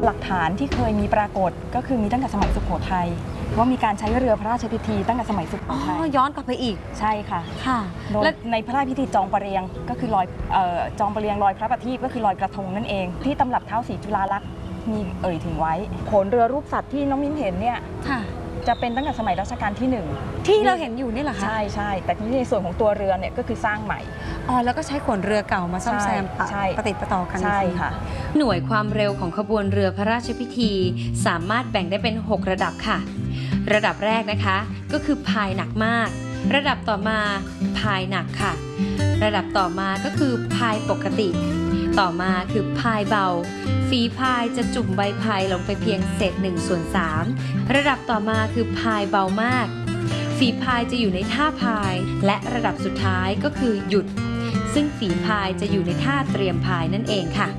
หลักฐานที่เคยมีปรากฏก็คือมีตั้งแต่สมัยสุโขทัยว่ามีการใช้เรือพระราชพิธีตั้งแต่สมัยสุโขทัยย้อนกลับไปอีกใช่ค่ะและในพระราชพิธีจองประเรียงก็คือลอยจองประเรียงลอยพระประทีปก็คือลอยกระทงนั่นเองที่ตำรับเท้าศรีจุฬาลักษณ์มีถึงไว้โขนเรือรูปสัตว์ที่น้องมิ้นเห็นเนี่ยจะเป็นตั้งแต่สมัยรัชกาลที่1 ที่เราเห็นอยู่นี่เหรอคะใช่แต่ที่ในส่วนของตัวเรือเนี่ยก็คือสร้างใหม่แล้วก็ใช้ขนเรือเก่ามาซ่อมแซมประติดประต่อกันใช่ค่ะหน่วยความเร็วของขบวนเรือพระราชพิธีสามารถแบ่งได้เป็น6ระดับค่ะระดับแรกนะคะก็คือพายหนักมากระดับต่อมาพายหนักค่ะระดับต่อมาก็คือพายปกติต่อมาคือพายเบาฝีพายจะจุ่มใบพายลงไปเพียงเศษ1/3ระดับต่อมาคือพายเบามากฝีพายจะอยู่ในท่าพายและระดับสุดท้ายก็คือหยุดซึ่งฝีพายจะอยู่ในท่าเตรียมพายนั่นเองค่ะ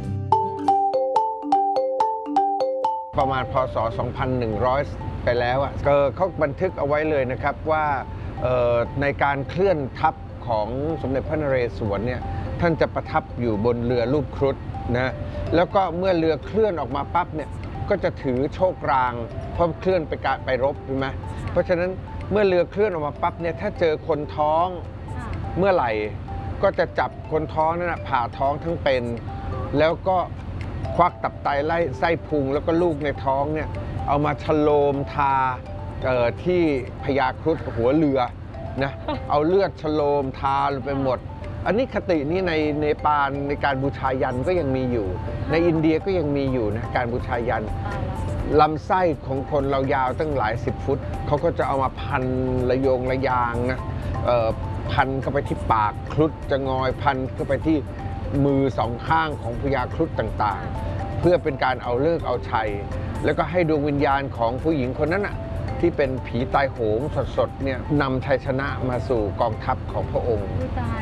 ประมาณพศ 2100 ไปแล้วเขาบันทึกเอาไว้เลยนะครับว่าในการเคลื่อนทัพของสมเด็จพระนเรศวรเนี่ยท่านจะประทับอยู่บนเรือรูปครุฑนะแล้วก็เมื่อเรือเคลื่อนออกมาปั๊บเนี่ยก็จะถือโชครางเพราะเคลื่อนไปรบใช่ไหมเพราะฉะนั้นเมื่อเรือเคลื่อนออกมาปั๊บเนี่ยถ้าเจอคนท้องเมื่อไหร่ก็จะจับคนท้องนั่นผ่าท้องทั้งเป็นแล้วก็ควักตับไตไล่ไส้พุงแล้วก็ลูกในท้องเนี่ยเอามาฉโลมทาที่พญาครุฑหัวเรือนะเอาเลือดฉโลมทาลงไปหมดอันนี้คตินี้ในเนปาลในการบูชายันก็ยังมีอยู่ในอินเดียก็ยังมีอยู่นะการบูชายันลำไส้ของคนเรายาวตั้งหลาย10 ฟุตเขาก็จะเอามาพันระโยงระยางนะพันเข้าไปที่ปากครุฑจะงอยพันเข้าไปที่มือ2 ข้างของพญาครุฑต่างๆเพื่อเป็นการเอาฤกษ์เอาชัยแล้วก็ให้ดวงวิญญาณของผู้หญิงคนนั้นที่เป็นผีตายโหงสดๆเนี่ยนำชัยชนะมาสู่กองทัพของพระองค์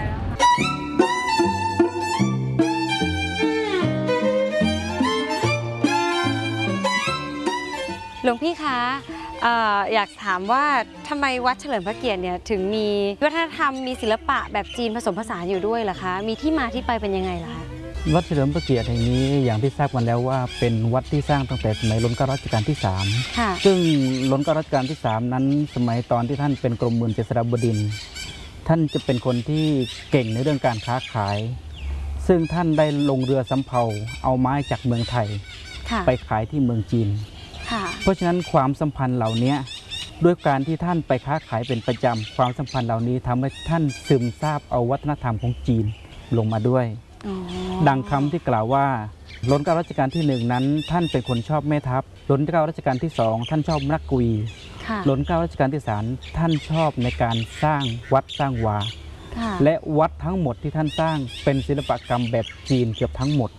หลวงพี่คะอยากถามว่าทำไมวัดเฉลิมพระเกียรติเนี่ยถึงมีวัฒนธรรมมีศิลปะแบบจีนผสมผสานอยู่ด้วยเหรอคะมีที่มาที่ไปเป็นยังไงล่ะคะวัดเฉลิมพระเกียรติแห่งนี้อย่างที่ทราบกันแล้วว่าเป็นวัดที่สร้างตั้งแต่สมัยรัชกาลรัชกาลที่3ซึ่งรัชกาลรัชกาลที่3นั้นสมัยตอนที่ท่านเป็นกรมหมื่นเจษฎาบดินทร์ท่านจะเป็นคนที่เก่งในเรื่องการค้าขายซึ่งท่านได้ลงเรือสำเภาเอาไม้จากเมืองไทยไปขายที่เมืองจีนเพราะฉะนั้นความสัมพันธ์เหล่านี้ด้วยการที่ท่านไปค้าขายเป็นประจำความสัมพันธ์เหล่านี้ทำให้ท่านซึมซาบเอาวัฒนธรรมของจีนลงมาด้วยดังคำที่กล่าวว่ารัชกาลรัชกาลที่1นั้นท่านเป็นคนชอบแม่ทัพรัชกาลรัชกาลที่2ท่านชอบนักกวีรัชกาลรัชกาลที่3ท่านชอบในการสร้างวัดสร้างวาและวัดทั้งหมดที่ท่านสร้างเป็นศิลปกรรมแบบจีนเกือบทั้งหมด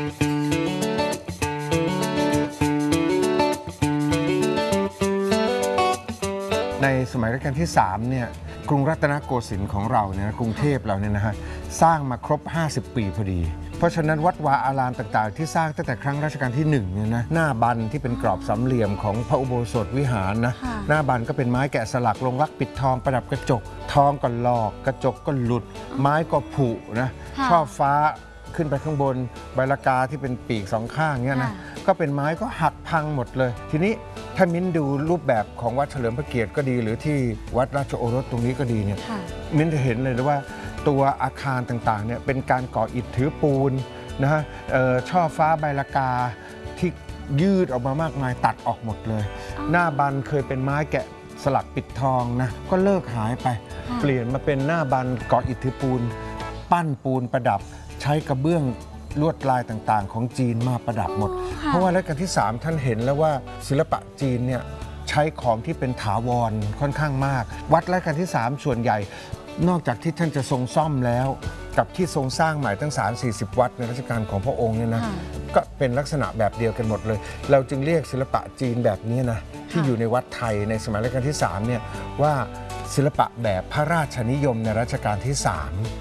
ในสมัยรัชกาลที่3เนี่ยกรุงรัตนโกสินทร์ของเราเนี่ยกรุงเทพเราเนี่ยนะฮะสร้างมาครบ50 ปีพอดีเพราะฉะนั้นวัดวาอารามต่างๆที่สร้างตั้งแต่ครั้งรัชกาลที่1เนี่ยนะหน้าบันที่เป็นกรอบสามเหลี่ยมของพระอุโบสถวิหารนะหน้าบันก็เป็นไม้แกะสลักลงรักปิดทองประดับกระจกทองก็ลอกกระจกก็หลุดไม้ก็ผุนะช่อฟ้าขึ้นไปข้างบนใบละกาที่เป็นปีก2 ข้างเนี่ยนะก็เป็นไม้ก็หักพังหมดเลยทีนี้ถ้ามิ้นดูรูปแบบของวัดเฉลิมพระเกียรติก็ดีหรือที่วัดราชโอรสตรงนี้ก็ดีเนี่ยมิ้นจะเห็นเลยว่าตัวอาคารต่างๆเนี่ยเป็นการก่ออิฐถือปูนนะฮะช่อฟ้าใบละกาที่ยืดออกมามากมายตัดออกหมดเลยหน้าบันเคยเป็นไม้แกะสลักปิดทองนะก็เลิกหายไปเปลี่ยนมาเป็นหน้าบันก่ออิฐถือปูนปั้นปูนประดับใช้กระเบื้องลวดลายต่างๆของจีนมาประดับหมดเพราะว่ารัชกาลที่3ท่านเห็นแล้วว่าศิลปะจีนเนี่ยใช้ของที่เป็นถาวรค่อนข้างมากวัดรัชกาลที่3ส่วนใหญ่นอกจากที่ท่านจะทรงซ่อมแล้วกับที่ทรงสร้างใหม่ตั้ง30-40 วัดในรัชกาลของพระองค์เนี่ยนะก็เป็นลักษณะแบบเดียวกันหมดเลยเราจึงเรียกศิลปะจีนแบบนี้นะที่อยู่ในวัดไทยในสมัยรัชกาลที่3เนี่ยว่าศิลปะแบบพระราชนิยมในรัชกาลที่3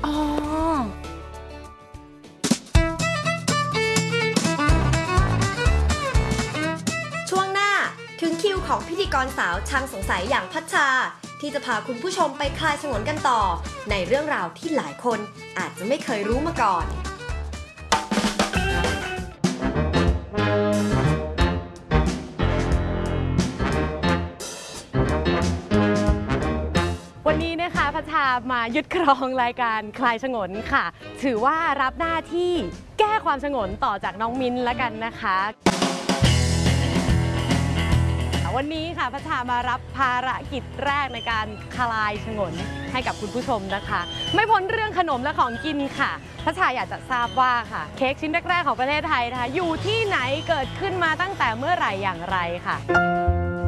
ถึงคิวของพิธีกรสาวช่างสงสัยอย่างพัชชาที่จะพาคุณผู้ชมไปคลายฉงนกันต่อในเรื่องราวที่หลายคนอาจจะไม่เคยรู้มาก่อนวันนี้นะคะพัชชามายึดครองรายการคลายฉงนค่ะ ถือว่ารับหน้าที่แก้ความฉงนต่อจากน้องมิ้นแล้วกันนะคะวันนี้ค่ะพัชชามารับภารกิจแรกในการคลายฉงนให้กับคุณผู้ชมนะคะ ไม่พ้นเรื่องขนมและของกินค่ะพัชชาอยากจะทราบว่าค่ะเค้กชิ้นแรกๆของประเทศไทยนะคะอยู่ที่ไหนเกิดขึ้นมาตั้งแต่เมื่อไหร่อย่างไรค่ะ